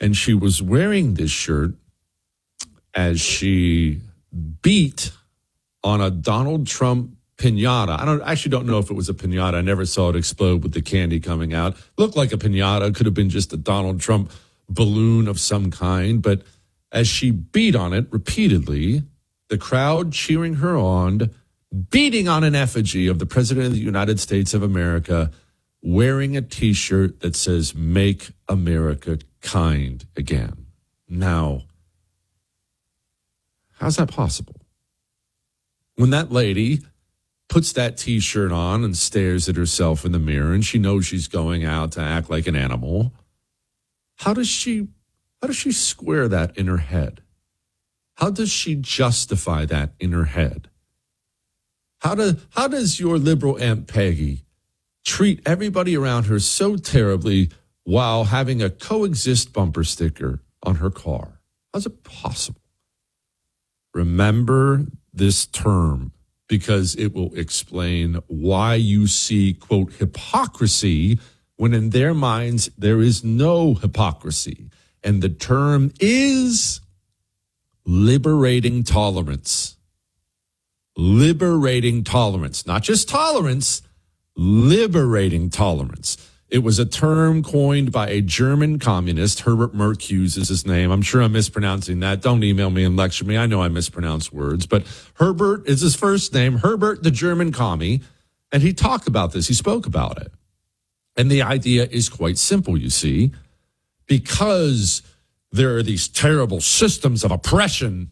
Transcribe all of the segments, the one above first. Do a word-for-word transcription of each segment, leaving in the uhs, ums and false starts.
And she was wearing this shirt as she beat on a Donald Trump piñata. I don't I actually don't know if it was a piñata. I never saw it explode with the candy coming out. Looked like a piñata. Could have been just a Donald Trump balloon of some kind. But as she beat on it repeatedly, the crowd cheering her on, beating on an effigy of the President of the United States of America, wearing a T-shirt that says, "Make America Kind Again." Now, how's that possible? When that lady puts that T-shirt on and stares at herself in the mirror and she knows she's going out to act like an animal, how does she, how does she square that in her head? How does she justify that in her head? How, do, how does your liberal Aunt Peggy treat everybody around her so terribly while having a coexist bumper sticker on her car? How's it possible? Remember this term, because it will explain why you see, quote, hypocrisy when in their minds there is no hypocrisy. And the term is liberating tolerance. Liberating tolerance. Not just tolerance, liberating tolerance. It was a term coined by a German communist. Herbert Marcuse is his name. I'm sure I'm mispronouncing that. Don't email me and lecture me. I know I mispronounce words. But Herbert is his first name. Herbert, the German commie. And he talked about this. He spoke about it. And the idea is quite simple, you see. Because there are these terrible systems of oppression,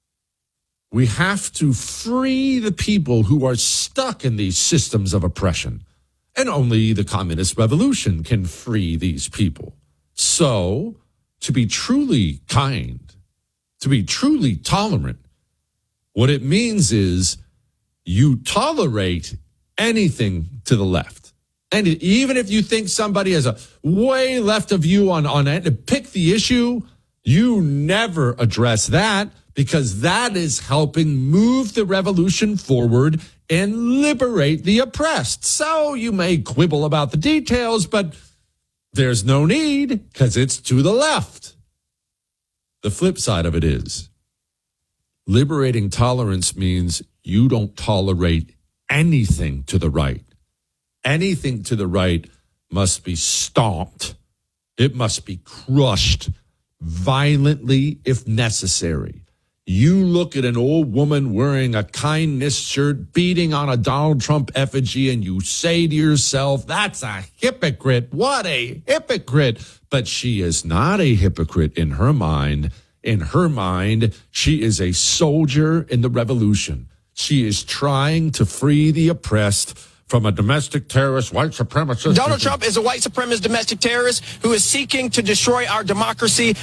we have to free the people who are stuck in these systems of oppression. And only the communist revolution can free these people. So, to be truly kind, to be truly tolerant, what it means is you tolerate anything to the left. And even if you think somebody has a way left of you on, on it, pick the issue, you never address that, because that is helping move the revolution forward and liberate the oppressed. So you may quibble about the details, but there's no need, because it's to the left. The flip side of it is liberating tolerance means you don't tolerate anything to the right. Anything to the right must be stomped. It must be crushed violently if necessary. You look at an old woman wearing a kindness shirt, beating on a Donald Trump effigy, and you say to yourself, that's a hypocrite. What a hypocrite. But she is not a hypocrite in her mind. In her mind, she is a soldier in the revolution. She is trying to free the oppressed from a domestic terrorist, white supremacist. Donald Trump is a white supremacist domestic terrorist who is seeking to destroy our democracy.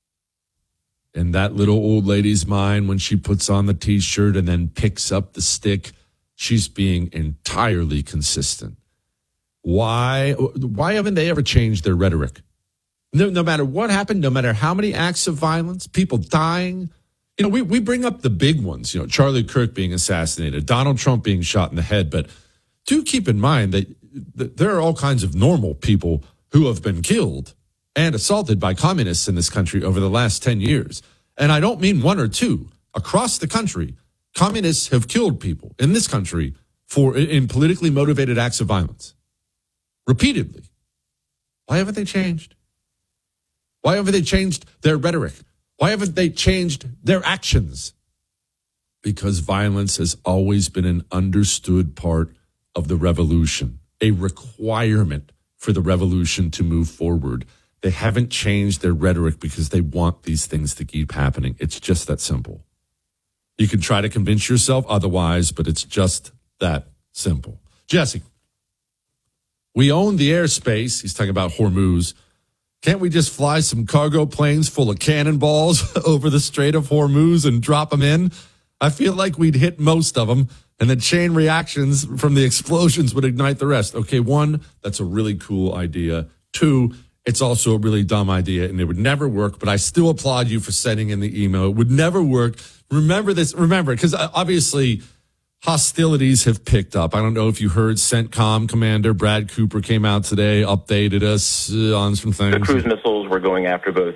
In that little old lady's mind, when she puts on the T-shirt and then picks up the stick, she's being entirely consistent. Why, why haven't they ever changed their rhetoric? No, no matter what happened, no matter how many acts of violence, people dying. You know, we, we bring up the big ones, you know, Charlie Kirk being assassinated, Donald Trump being shot in the head. But do keep in mind that, that there are all kinds of normal people who have been killed and assaulted by communists in this country over the last ten years. And I don't mean one or two. Across the country, communists have killed people in this country for in politically motivated acts of violence. Repeatedly. Why haven't they changed? Why haven't they changed their rhetoric? Why haven't they changed their actions? Because violence has always been an understood part of the revolution, a requirement for the revolution to move forward. They haven't changed their rhetoric because they want these things to keep happening. It's just that simple. You can try to convince yourself otherwise, but it's just that simple. Jesse, we own the airspace. He's talking about Hormuz. Can't we just fly some cargo planes full of cannonballs over the Strait of Hormuz and drop them in? I feel like we'd hit most of them, and the chain reactions from the explosions would ignite the rest. Okay, one, that's a really cool idea. Two, it's also a really dumb idea, and it would never work, but I still applaud you for sending in the email. It would never work. Remember this. Remember, because obviously hostilities have picked up. I don't know if you heard CENTCOM Commander Brad Cooper came out today, updated us uh, on some things. The cruise missiles were going after both